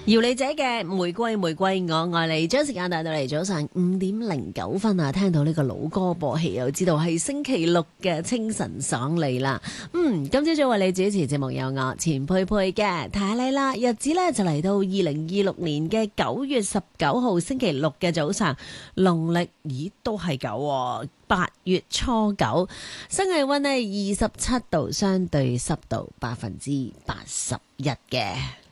姚李姐嘅玫瑰玫瑰我愛你，將時間帶到嚟早上5:09啊！聽到呢個老歌播起，又知道係星期六嘅清晨爽利啦。今朝早為你主持節目有我錢佩佩嘅，睇下你啦。日子呢就嚟到2026年嘅9月19號星期六嘅早上，農曆都係9，8月初9，新氣溫呢27度，相對濕度81%嘅。